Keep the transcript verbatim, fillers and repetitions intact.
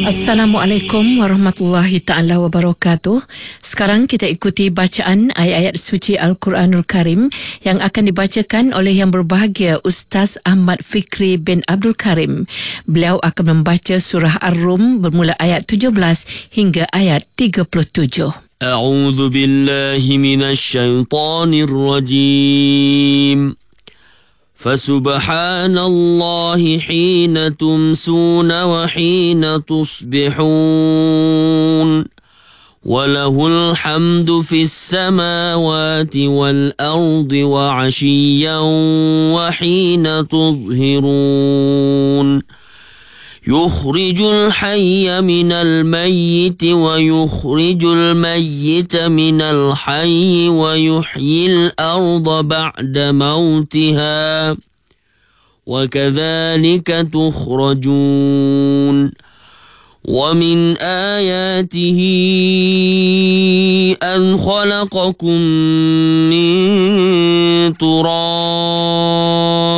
Assalamualaikum warahmatullahi ta'ala wabarakatuh. Sekarang kita ikuti bacaan ayat-ayat suci Al-Quranul Karim yang akan dibacakan oleh yang berbahagia Ustaz Ahmad Fikri bin Abdul Karim. Beliau akan membaca surah Ar-Rum bermula ayat tujuh belas hingga ayat tiga puluh tujuh. A'udzu billahi minasy syaithanir rajim. فسبحان الله حين تمسون وحين تصبحون وله الحمد في السماوات والأرض وعشيا وحين تظهرون يخرج الحي من الميت ويخرج الميت من الحي ويحيي الأرض بعد موتها وكذلك تخرجون ومن آياته أن خلقكم من تراب